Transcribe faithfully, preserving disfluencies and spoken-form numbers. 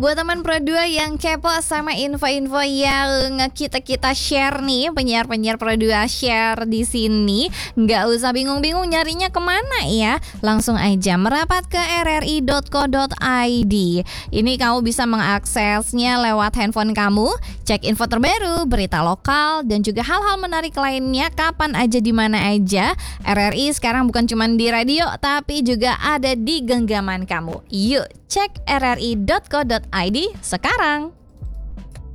Buat teman Pro dua yang kepo sama info-info yang kita-kita share nih, penyiar-penyiar Pro dua share di sini, nggak usah bingung-bingung nyarinya kemana ya. Langsung aja merapat ke r r i dot co dot i d. Ini kamu bisa mengaksesnya lewat handphone kamu, cek info terbaru, berita lokal, dan juga hal-hal menarik lainnya kapan aja di mana aja. R R I sekarang bukan cuma di radio, tapi juga ada di genggaman kamu. Yuk, cek r r i dot co dot i d sekarang.